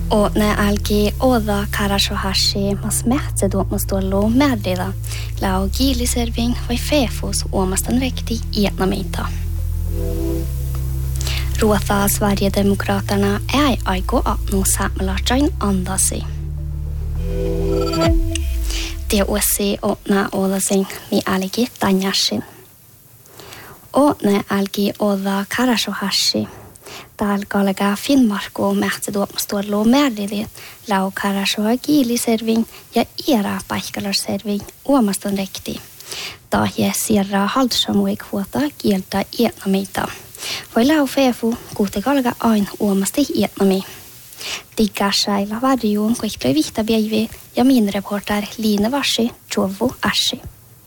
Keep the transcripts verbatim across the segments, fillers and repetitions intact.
O ne algi oda karashohashi mas mehtse do mostollo medrida. Lau giliserving vai fefos omastan rekti etnamita. Ruotha Sverigedemokraterna ei aiko atno saamelajain andasi. Te usi otna olasin mi algi tanjashin. Otne algi oda karashohashi. Täällä kallega Finnmarko mähtse tuomastollo määrilit lau karashoa kiiliserving ja iera paikkalarserving uomaston rekti. Tahje sierra haltsamuik huota kieltä etnamita. Voi lau fefu kuute kallega ain uomasti etnami. Tikkasäivä varjuun kuikloi vihta bjeivi ja min reporter Line Varsi Tjovu Ashi.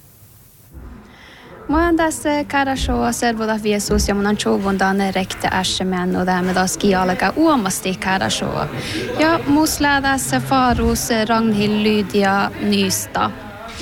Mä tässä karashoa servoda viesus ja mun on chuvundan rekte ashemen och därmed då skialaga uomasti karashoa. Ja musla tässä farus Ragnhild Lydia Nysta.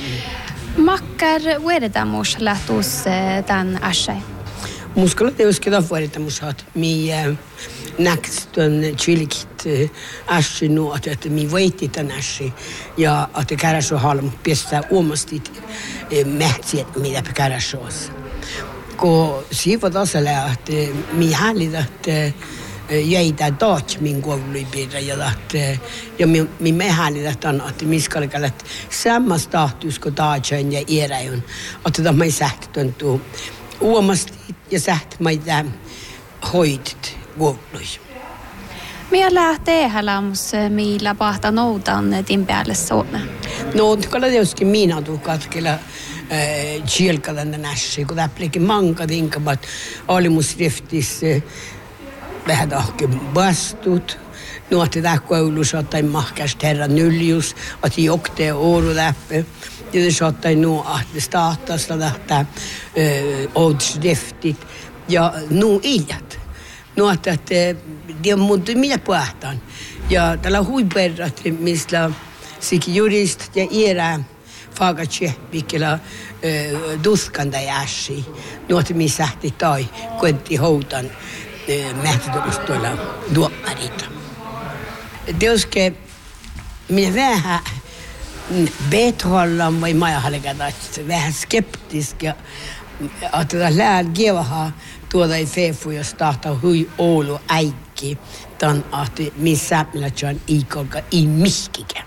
Makkar veredamus lähtus den ashe. Muskalla teoskeda veredamus hat mi näkstön chilikit ashe nu att mi veitit den ashe ja att karashoa halm pistä uomasti mätsiet mitä karashoas. Ko siiva tasale att mi hälidat jäitä taat min koulupiirre ja että ja mi mi me hälidat on että miskalkalat samma status ko taatsen ja ierajon että tämä ei sähtön tu uomasti ja säht maita hoitit koului. Minä lähtee hälams millä pahta noudan din päälle sona. No, kalla teoskin minä tuu katkella chielkadan nässi, kun täpplikin manka tinkamat alimusriftis vähän tahkin vastut. Nuotti tää koulus ottain mahkast herran nyljus, otti jokteen ouru läppä. Ja det ottai nuo ahti stahtasta tähtää oudsriftit ja nuo iljat. Nuotti, että det on muuta mitä puhtaan. Ja tällä huiperrat, mistä sikin jurist ja iera fagatse, vikellä duskanda jäsi. Nuotti missä sähti tai kuentti houtan mähtidomus tuolla duopparita. Teoske minä vähän bethollan vai majahallekat, vähän skeptiska, että lään kievaha tuoda ei fefu, jos tahtaa hui Oulu äikki, tämän ahti missä lähtään ikolka ei miskikä.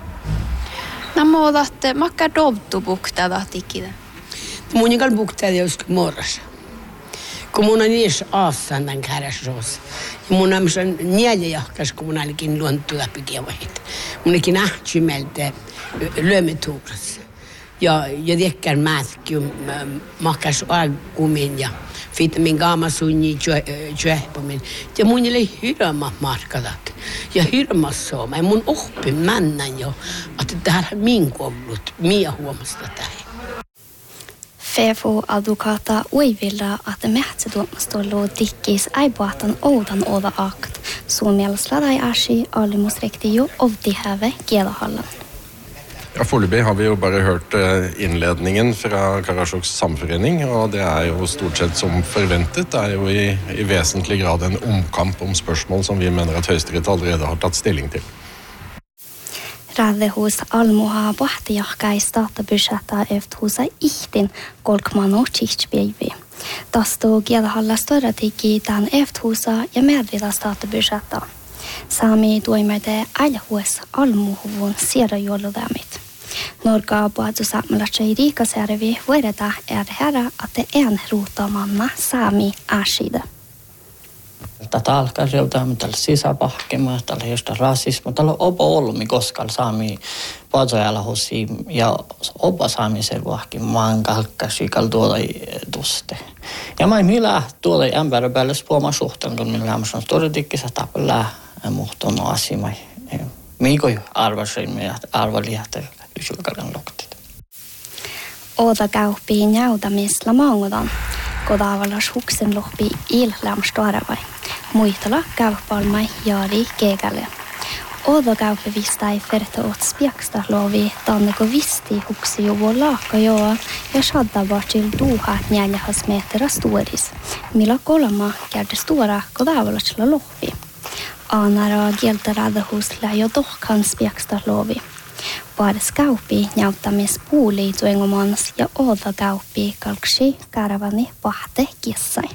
Nämä ovat makka dovtu buktada tikide. Mun ikal buktada jos morras. Kun mun on niissä aasan tämän kärjäsoos. Ja mun on sen neljä jahkas, kun mun olikin luontu läpi kievahit. Mun olikin ähtsymeltä löömetuurassa. Ja ja tekkään mätkin makkas argumin ja vitamin gamma sunni tjöhpomin. Ja mun oli hirma markadat. Ja hirma sooma. Ja mun oppi männän jo, että täällä min koulut, mia huomasta tähän. Fefu advokata uivilla, että mähtse tuomastollo tikkis ei puhatan oudan oda akt. Suomialasladai ashi alimusrekti jo ovdi häve kielahallan. Ja, foreløpig har vi jo bare hørt innledningen fra Karasjoks samforening, og det er jo stort sett som forventet. Det er jo i, i vesentlig grad en omkamp om spørsmål som vi mener at Høyesterett allerede har tatt stilling til. Rädde hos Almoha pohtiahka i statabudgetta efter hos ihtin kolkmano tihtsbeivi. Tasto kielahalla större tiki tämän efter hos ja medvida statabudgetta. Sami tuimerde ailhuus Almuhuvun sierajoludämit. Norga puhuttu saamelaisei riikasjärvi vuodeta er herra, että en ruutamanna saami asida. Tätä alkaa sieltä, että tällä sisäpahkemaa, tällä jostain rasismo, tällä on opo ollut, koska saami puhutajalla hosi ja opa saami selvuahkin maan kalkkasi tuolla tuste. Ja mä millä tuolla ämpärä päälle puhumaan suhteen, kun millä on todetikkisa tapella muhtoon asimai. Miiko arvasin ja arvaliahta yksilökallan loktit. Oda kauppiin jäutämisellä maangodan, kodavallas huksen lohpi illämstoaravai. Muitala kauppalmai jaari keegalle. Oda kauppi vistai ferta åt spiaksta lovi tanneko visti huksi jo laaka joa ja shadda var till duhat neljähas meter storis. Millä kolma käydä stora kodavallasella lohpi. Anara gieltarada husla jo dohkan spiakstar lovi. Bare skaupi njauttamis puuli tuengomans ja oda kaupi kalksi karavani pahte kissai.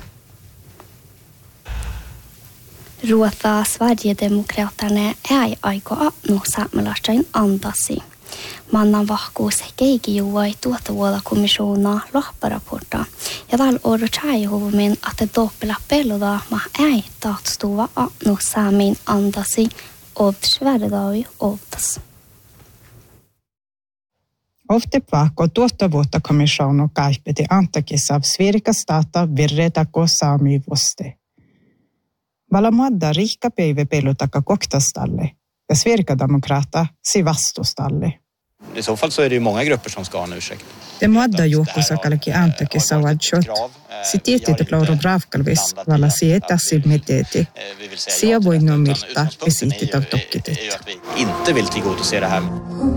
Ruota Sverigedemokraterna ei aiko apnu saamelaisten antasi. Mannan vahkuus keiki juoi tuottavuoda komissiona lohparaporta ja tällä oro tjäihuvumin, että doppela peluda ma ei taatstuva apnu saamin antasi ovts värdai ovtas. Oftepakko tuottavuutta komissiona kaipeti antakisav svirka stata virretako saami voste. Valamadda rikka päivä pelutaka koktastalle ja svirkademokrata si vastustalle. I så fall så är det ju många grupper som ska ha en ursäkt. Det madda juokkusakalki antakissa wadshot. Sitietit lauro bravkalvis vala sietasil medeti. Sia voi nomilta esitit av dokkitet. Vi inte vill tillgodose det här.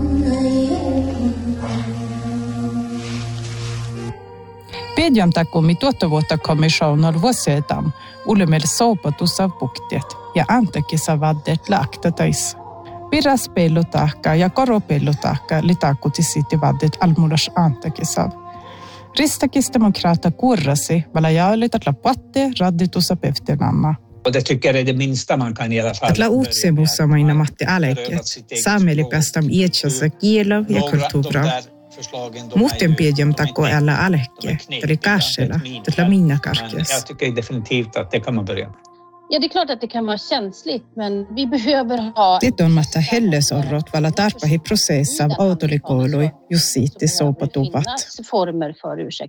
Pedjam takumi tuottavuutta komissionar vuosietam ulemel soopotusav puktiet ja antakissa vaddet laaktatais. Piras pellutahka ja koropellutahka litakutisiti vaddet almulas antakisav. Ristakisdemokrata kurrasi vala jaalitat lapatte radditusa peftenanna. Och det tycker jag är det minsta man kan i alla fall. Atla utsemussa maina Matti Aleket. Saameli päästam ietsassa kielo ja kulttuura. Muuten piedjam takko alla Aleke, eli kassela, tällä minna karkes. Jag tycker definitivt att det kan man börja med. Ja, det är klart att det kan vara känsligt, men vi behöver ha... Det on matta hellesorrot vala tarpahi prosessa av autolikoului jussiitti soopatuvat. ...former för ursäkt.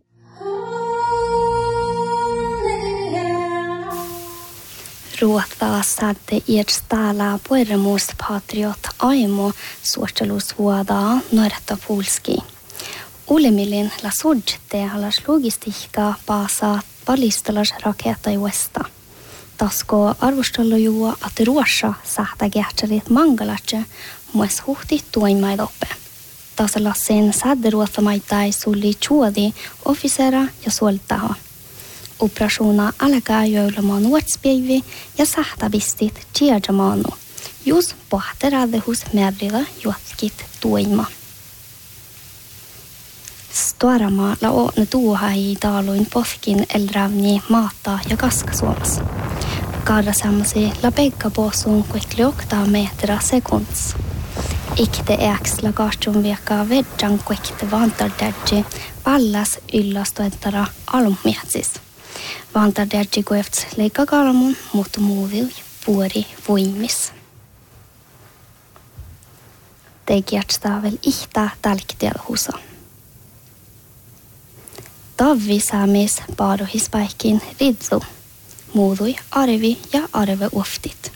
Ruota satte iedstala pueremus patriot aimo suostelusvuodaa noretta pulski. Ulemilin la sodjette alas logistiikka paasa palistalas raketajuesta. Tasko arvostelu juo, että ruossa sahta kähtsärit mangalatse mues huhti tuimaidoppe. Tasella sen sadde ruotamaitai sulli chuodi officera ja suoltaho. Operationa alkaa joulumaan nuotspäivi ja sahtabistit tiedämaanu. Jus pohterade merrilla juotkit tuima. Stuarama la åtne tuoha i daluin poskin eldravni maata ja kaskasuomas. Kaadasamasi la pekka posuun kuikli oktaa metra sekunds. Ikte äksla kaastun viekkaa vedjan kuikte vantardärgi pallas yllastoentara alummiatsis. Vantardärgi kuefts leikka kalmun, mutta muuvil vuori voimis. Tekijätstä vel ihtä talktielhusa. Tavvi saamis paadohispaikin ridzu. Muudui arvi ja arve oftit.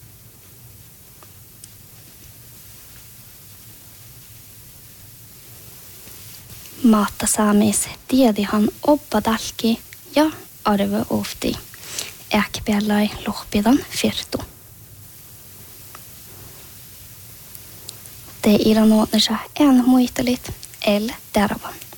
Maatta saamis tiedihan oppatalki ja arve ofti. Äkpiellai lohpidan firtu. Te ilanotnesa en muistelit el tervan.